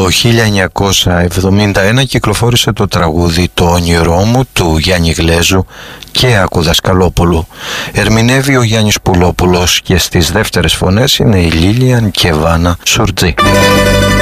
1971 κυκλοφόρησε το τραγούδι «Το όνειρό μου» του Γιάννη Γλέζου και Άκου Δασκαλόπουλου. Ερμηνεύει ο Γιάννης Πουλόπουλος και στις δεύτερες φωνές είναι η Λίλιαν και Βάνα Σουρτζή.